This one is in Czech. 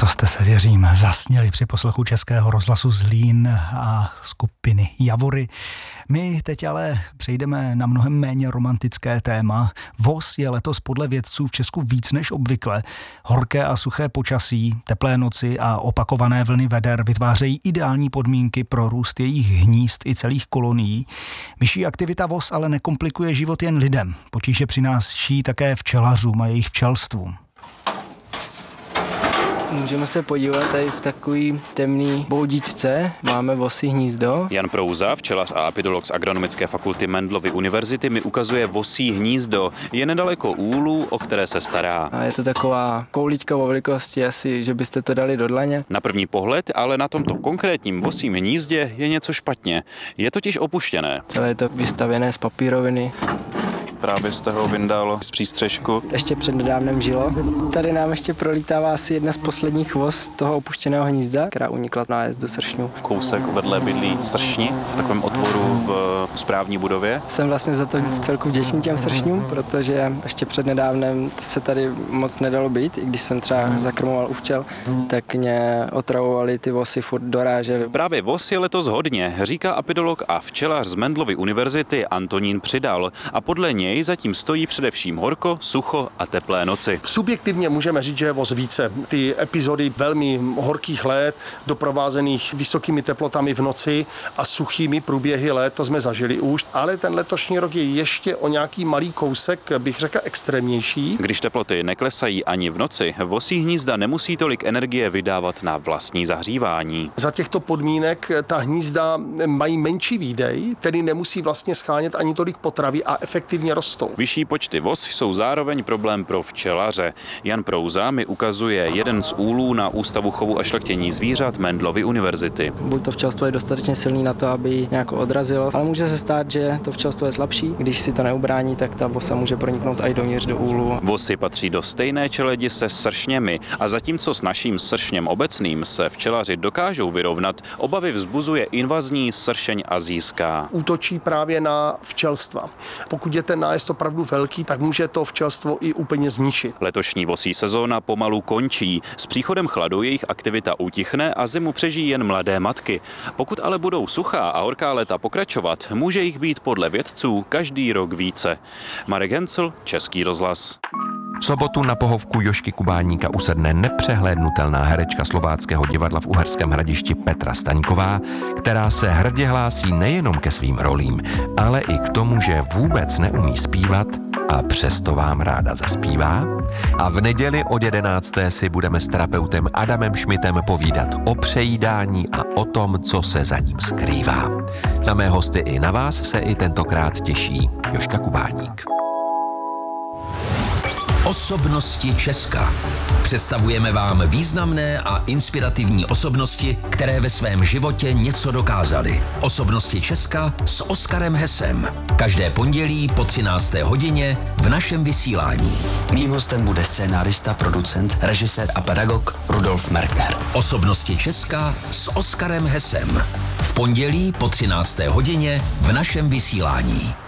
jste se, věřím, zasněli při poslechu Českého rozhlasu Zlín a skupiny Javory. My teď ale přejdeme na mnohem méně romantické téma. Voz je letos podle vědců v Česku víc než obvykle. Horké a suché počasí, teplé noci a opakované vlny veder vytvářejí ideální podmínky pro růst jejich hnízd i celých kolonií. Vyšší aktivita voz ale nekomplikuje život jen lidem. Potíže přináší také včelařům a jejich včelstvům. Můžeme se podívat tady v takový temný boudičce. Máme vosí hnízdo. Jan Prouza, včelař a apidolog z Agronomické fakulty Mendelovy univerzity, mi ukazuje vosí hnízdo. Je nedaleko úlu, o které se stará. A je to taková koulička o velikosti asi, že byste to dali do dlaně. Na první pohled, ale na tomto konkrétním vosím hnízdě je něco špatně. Je totiž opuštěné. Celé je to vystavěné z papíroviny. Právě jste ho vyndal z přístřešku. Ještě přednedávnem žilo. Tady nám ještě prolítává asi jedna z posledních voz toho opuštěného hnízda, která unikla na nájezdu sršňů. Kousek vedle bydlí sršni v takovém otvoru v správní budově. Jsem vlastně za to celku vděčný těm sršňům, protože ještě přednedávnem se tady moc nedalo být, i když jsem třeba zakrmoval u včel, tak mě otravovali ty vosy, furt dorážely. Právě vos je letos hodně, říká apidolog a včelař z Mendelovy univerzity Antonín Přidal, a podle něj zatím stojí především horko, sucho a teplé noci. Subjektivně můžeme říct, že je voz více. Ty epizody velmi horkých let, doprovázených vysokými teplotami v noci a suchými průběhy let, to jsme zažili už, ale ten letošní rok je ještě o nějaký malý kousek, bych řekl, extrémnější. Když teploty neklesají ani v noci, vosí hnízda nemusí tolik energie vydávat na vlastní zahřívání. Za těchto podmínek ta hnízda mají menší výdej, tedy nemusí vlastně schánět ani tolik potravy a efektivně rostou. Vyšší počty vos jsou zároveň problém pro včelaře. Jan Prouza mi ukazuje jeden z úlů na Ústavu chovu a šlechtění zvířat Mendelovy univerzity. Buď to včelstvo je dostatečně silný na to, aby ji nějak odrazilo, ale může se stát, že to včelstvo je slabší. Když si to neubrání, tak ta vosa může proniknout i dovnitř do úlu. Vosy patří do stejné čeledi se sršněmi a zatímco s naším sršněm obecným se včelaři dokážou vyrovnat, obavy vzbuzuje invazní sršeň azijská. Útočí právě na včelstva. Pokud je ten nájezd opravdu velký, tak může to včelstvo i úplně zničit. Letošní vosí sezóna pomalu končí. S příchodem chladu jejich aktivita utichne a zimu přežijí jen mladé matky. Pokud ale budou suchá a horká léta pokračovat, může jich být podle vědců každý rok více. Marek Hencl, Český rozhlas. V sobotu na pohovku Jožky Kubáníka usedne nepřehlédnutelná herečka Slováckého divadla v Uherském Hradišti Petra Staňková, která se hrdě hlásí nejenom ke svým rolím, ale i k tomu, že vůbec neumí zpívat a přesto vám ráda zaspívá. A v neděli od 11. si budeme s terapeutem Adamem Šmitem povídat o přejídání a o tom, co se za ním skrývá. Na mé hosty i na vás se i tentokrát těší Jožka Kubáník. Osobnosti Česka. Představujeme vám významné a inspirativní osobnosti, které ve svém životě něco dokázaly. Osobnosti Česka s Oskarem Hesem. Každé pondělí po 13. hodině v našem vysílání. Mým hostem bude scénárista, producent, režisér a pedagog Rudolf Merkner. Osobnosti Česka s Oskarem Hesem. V pondělí po 13. hodině v našem vysílání.